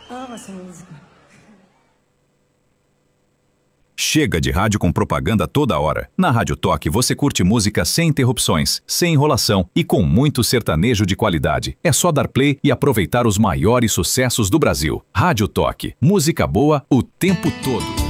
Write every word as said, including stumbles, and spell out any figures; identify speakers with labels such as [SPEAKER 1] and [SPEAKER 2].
[SPEAKER 1] Amo essa música.
[SPEAKER 2] Chega de rádio com propaganda toda hora. Na Rádio Toque você curte música sem interrupções, sem enrolação e com muito sertanejo de qualidade. É só dar play e aproveitar os maiores sucessos do Brasil. Rádio Toque. Música boa o tempo todo.